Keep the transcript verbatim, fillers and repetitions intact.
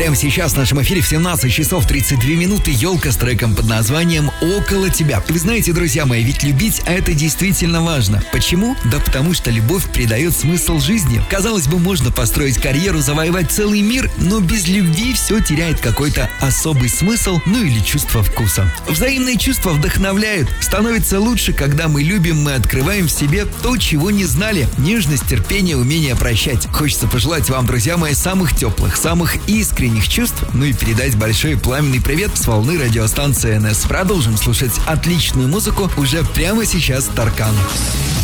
Прямо сейчас в нашем эфире в семнадцать часов тридцать две минуты елка с треком под названием «Около тебя». Вы знаете, друзья мои, ведь любить это действительно важно. Почему? Да потому что любовь придает смысл жизни. Казалось бы, можно построить карьеру, завоевать целый мир, но без любви все теряет какой-то особый смысл, ну или чувство вкуса. Взаимные чувства вдохновляют. Становится лучше, когда мы любим, мы открываем в себе то, чего не знали. Нежность, терпение, умение прощать. Хочется пожелать вам, друзья мои, самых теплых, самых искренних чувств, ну и передать большой пламенный привет с волны радиостанции эн эс. Продолжим слушать отличную музыку уже прямо сейчас. Таркан.